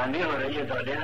حیرانی ہو رہی ہے دولیا؟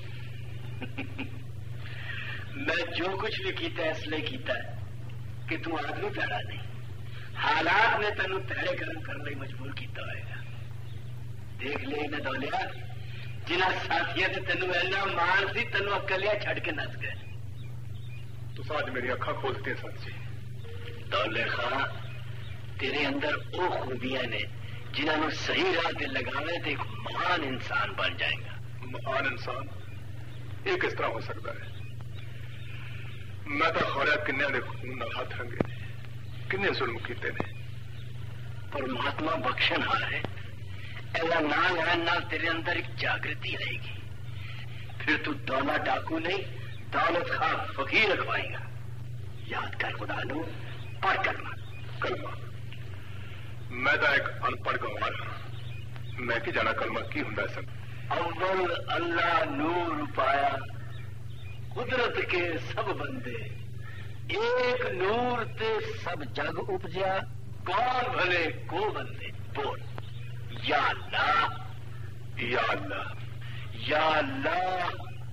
میں جو کچھ بھی کیتا ہے اس لیے کیتا ہے کہ تم آدمی پیڑا نہیں، حالات نے تینوں پیڑے کرم کرنے مجبور کیتا ہوئے گا۔ دیکھ لے نہ دولیا، جنہ ساتھیوں نے تینوں اینا مان سی تینوں اکلیاں چھڑ کے نس گئے۔ تو آج میری اکھاں کھولتے ہیں سچ جی۔ دولے خان، تیرے اندر وہ خوبیاں نے جنہوں نے صحیح راہ دے لگاوے تو ایک مہان انسان بن جائے گا۔ مہان انسان یہ کس طرح ہو سکتا ہے؟ میں تو خوریا کنیا دے خون نال ہاتھ رنگے نے، کنے ظلم کیتے نے، پرماتما بخشن ہار ہے۔ ایسا نہ لین نال تیرے اندر ایک جاگرتی آئے گی، پھر تو دولا ڈاکو نہیں دولت خواہ فقیر رکھوائے گا۔ یاد کر خدا نو، پڑھ کلمہ۔ کلمہ؟ میں تو ایک ان پڑھ گوار ہاں، میں کی جانا کلمہ کی ہوں سن۔ اول اللہ نور پایا قدرت کے سب بندے، ایک نور تے سب جگ اپجیا، کون بھلے کو بندے۔ بول یا اللہ، یا اللہ، یا اللہ۔